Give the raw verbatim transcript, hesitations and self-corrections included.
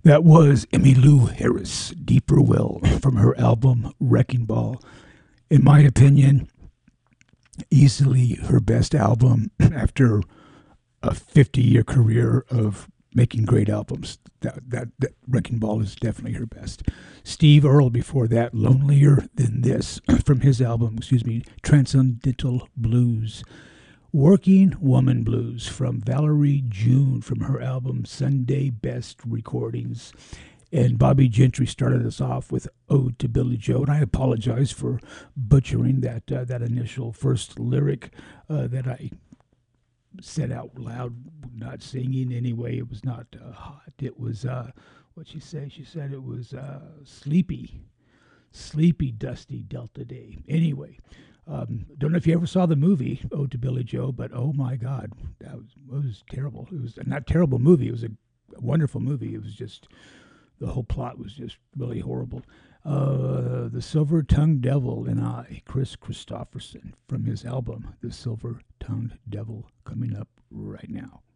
That was Emmylou Harris, Deeper Well, from her album Wrecking Ball. In my opinion, easily her best album after a fifty-year career of making great albums. That, that, that Wrecking Ball is definitely her best. Steve Earle before that, Lonelier Than This, from his album, excuse me, Transcendental Blues. Working Woman Blues from Valerie June from her album Sunday Best Recordings. And Bobby Gentry started us off with Ode to Billy Joe. And I apologize for butchering that uh, that initial first lyric uh, that I said out loud, not singing anyway. It was not uh, hot. It was, uh, what'd she say? She said it was uh, sleepy. Sleepy, dusty Delta Day. Anyway. Um, don't know if you ever saw the movie Ode to Billy Joe, but oh my God, that was, it was terrible. It was a not terrible movie. It was a, a wonderful movie. It was just, the whole plot was just really horrible. Uh, the Silver-Tongued Devil and I, Chris Christopherson, from his album, The Silver-Tongued Devil, coming up right now.